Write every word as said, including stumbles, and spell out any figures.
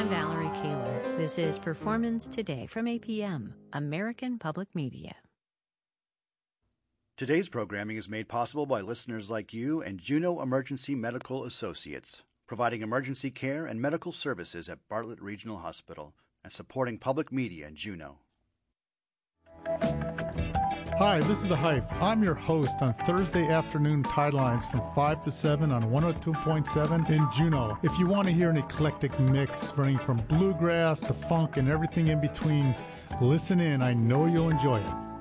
I'm Valerie Kaler. This is Performance Today from A P M, American Public Media. Today's programming is made possible by listeners like you and Juneau Emergency Medical Associates, providing emergency care and medical services at Bartlett Regional Hospital and supporting public media in Juneau. Hi, this is The Hype. I'm your host on Thursday afternoon Tidelines from five to seven on one oh two point seven in Juneau. If you want to hear an eclectic mix running from bluegrass to funk and everything in between, listen in. I know you'll enjoy it.